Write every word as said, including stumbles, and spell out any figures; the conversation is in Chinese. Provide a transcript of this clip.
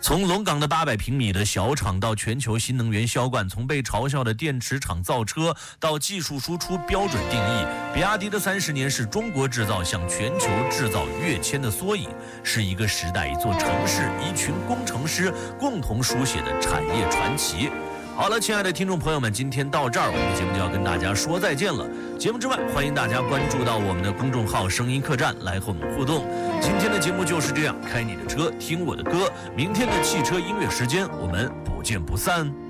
从龙岗的八百平米的小厂到全球新能源销冠，从被嘲笑的电池厂造车到技术输出标准定义，比亚迪的三十年是中国制造向全球制造跃迁的缩影，是一个时代、一座城市、一群工程师共同书写的产业传奇。好了，亲爱的听众朋友们，今天到这儿，我们的节目就要跟大家说再见了。节目之外，欢迎大家关注到我们的公众号声音客栈来和我们互动。今天的节目就是这样，开你的车，听我的歌。明天的汽车音乐时间，我们不见不散。